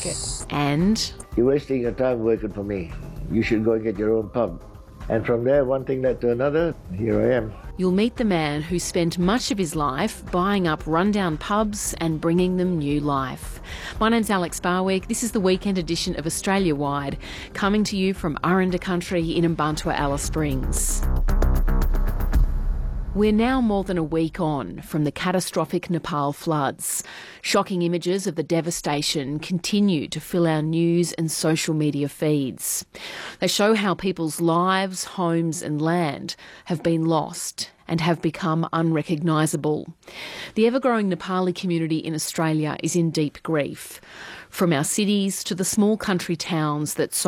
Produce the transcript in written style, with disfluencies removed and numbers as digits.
And you're wasting your time working for me. You should go and get your own pub. And from there, one thing led to another. Here I am. you'll meet the man who spent much of his life buying up rundown pubs and bringing them new life. My name's Alex Barwick. This is the weekend edition of Australia Wide, coming to you from Aranda Country in Mparntwe, Alice Springs. We're now more than a week on from the catastrophic Nepal floods. Shocking images of the devastation continue to fill our news and social media feeds. They show how people's lives, homes and land have been lost and have become unrecognisable. The ever-growing Nepali community in Australia is in deep grief. From our cities to the small country towns that